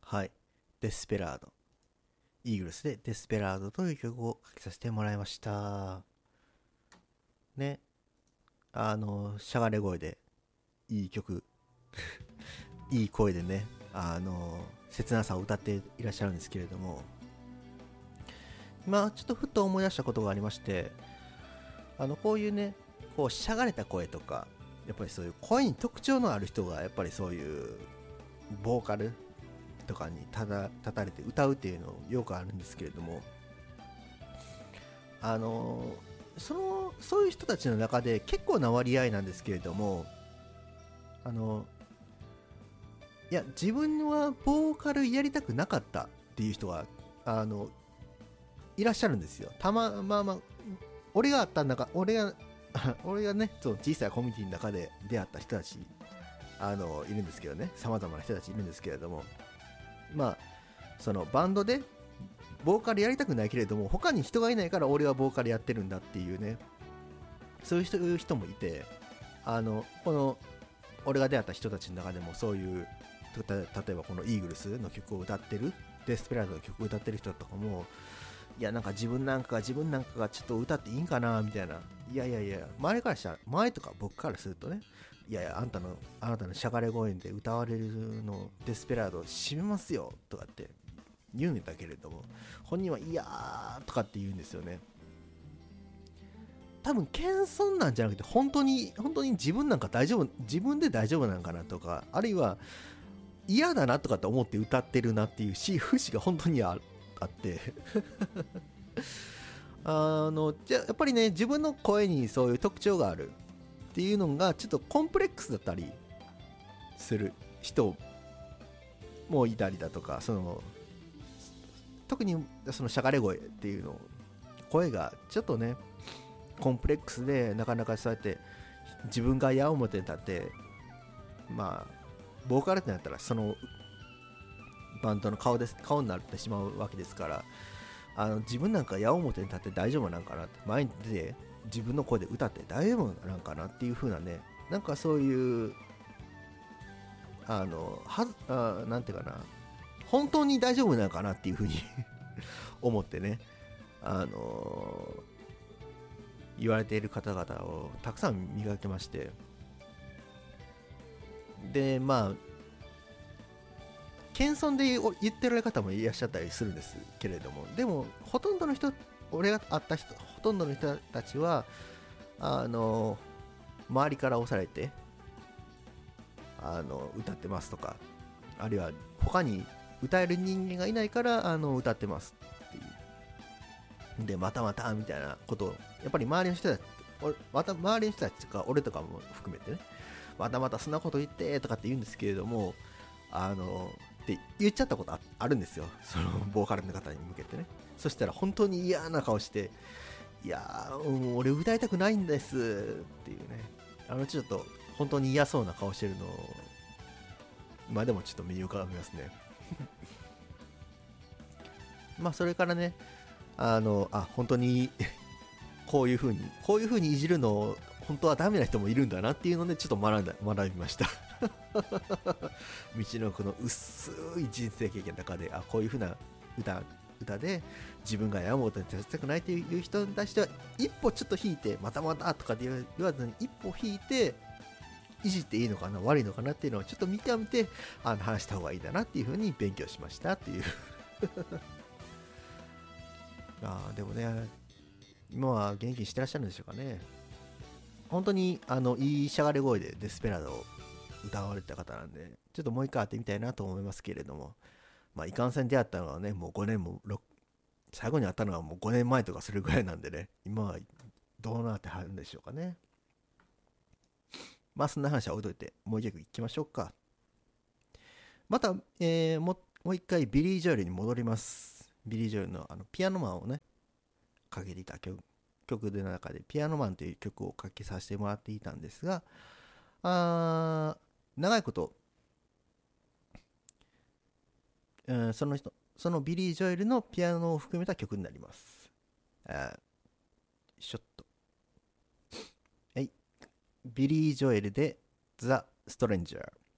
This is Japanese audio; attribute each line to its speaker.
Speaker 1: はい。デスペラード。イーグルスでデスペラードという曲を書きさせてもらいました。ね。しゃがれ声で、いい曲、いい声でね、切なさを歌っていらっしゃるんですけれども、今、ちょっとふと思い出したことがありまして、こういうね、こう、しゃがれた声とか、やっぱりそういう声に特徴のある人が、やっぱりそういう、ボーカルとかに立たれて歌うっていうのよくあるんですけれども、あのそういう人たちの中で結構な割合なんですけれども、あのいや自分はボーカルやりたくなかったっていう人があのいらっしゃるんですよ。俺があった中俺がね、その小さいコミュニティの中で出会った人たちいるんですけどね、さまざまな人たちいるんですけれども、まあそのバンドでボーカルやりたくないけれども他に人がいないから俺はボーカルやってるんだっていうね、そういう人もいて、この俺が出会った人たちの中でもそういう、例えばこのイーグルスの曲を歌ってる、デスペラードの曲を歌ってる人とかも、いやなんか自分なんかがちょっと歌っていいんかなみたいな、いや周りからしたら、周りとか僕からするとね、いやあなたのしゃがれ声で歌われるのデスペラード締めますよとかって言うんだけれども、本人はいやーとかって言うんですよね。多分謙遜なんじゃなくて、本当に自分なんか大丈夫、自分で大丈夫なんかなとか、あるいは嫌だなとかって思って歌ってるなっていう節が本当にあってじゃあやっぱりね、自分の声にそういう特徴があるっていうのがちょっとコンプレックスだったりする人もいたりだとか、特にそのしゃがれ声っていうの、声がちょっとねコンプレックスで、なかなかそうやって自分が矢面に立って、まあボーカルってなったらそのバンドの顔になってしまうわけですから、自分なんか矢面に立って大丈夫なんかなって、前に出て自分の声で歌って大丈夫なんかなっていう風なね、なんかそういうなんていうかな、本当に大丈夫なのかなっていう風に思ってね、あの言われている方々をたくさん見かけまして、で謙遜で言ってられる方もいらっしゃったりするんですけれども、でもほとんどの人、俺が会った人ほとんどの人たちは周りから押されて歌ってますとか、あるいは他に歌える人間がいないから歌ってますっていうで、またみたいなことをやっぱり周りの人たち、周りの人たちとか俺とかも含めてね、またそんなこと言ってとかって言うんですけれども、って言っちゃったことあるんですよ、そのボーカルの方に向けてね。そしたら本当に嫌な顔して、いやー、俺歌いたくないんですっていうね、ちょっと本当に嫌そうな顔してるのを今でもちょっと目に浮かびますね。それからね、本当にこういう風にいじるの本当はダメな人もいるんだなっていうので、ちょっと学びました。道のこの薄い人生経験の中で、こういう風な歌で自分が山本に立ちたくないという人に対しては、一歩ちょっと引いて、またとかって言わずに一歩引いて、いじっていいのかな悪いのかなっていうのをちょっと見極めて話した方がいいんだなっていう風に勉強しましたっていうでもね、今は元気にしてらっしゃるんでしょうかね。本当にいいしゃがれ声でデスペラードを歌われた方なんで、ちょっともう一回会ってみたいなと思いますけれども、いかんせん出会ったのはね、もう5年も最後に会ったのはもう5年前とかするぐらいなんでね、今はどうなってはるんでしょうかね。そんな話は置いといて、もう一曲いきましょうか。また、もう一回ビリー・ジョエルに戻ります。ビリー・ジョエルのピアノマンをね、かけていた曲の中で、ピアノマンという曲をかけさせてもらっていたんですが、長いこと、そのビリー・ジョエルのピアノを含めた曲になります。ちょっと。はい。ビリー・ジョエルで The Stranger。